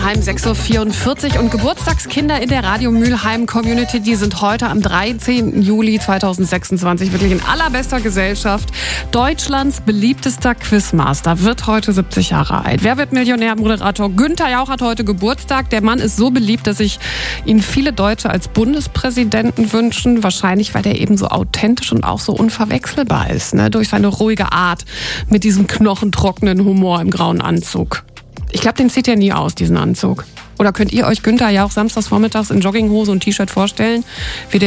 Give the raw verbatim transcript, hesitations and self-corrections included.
Mülheim, sechs Uhr vierundvierzig. Und Geburtstagskinder in der Radio Mülheim Community, die sind heute am dreizehnten Juli zweitausendsechsundzwanzig wirklich in allerbester Gesellschaft. Deutschlands beliebtester Quizmaster wird heute siebzig Jahre alt. Wer wird Millionär? Moderator Günther Jauch hat heute Geburtstag. Der Mann ist so beliebt, dass sich ihn viele Deutsche als Bundespräsidenten wünschen. Wahrscheinlich, weil er eben so authentisch und auch so unverwechselbar ist, ne? Durch seine ruhige Art mit diesem knochentrockenen Humor im grauen Anzug. Ich glaube, den zieht er nie aus, diesen Anzug. Oder könnt ihr euch Günther Jauch samstags vormittags in Jogginghose und T-Shirt vorstellen? Wie der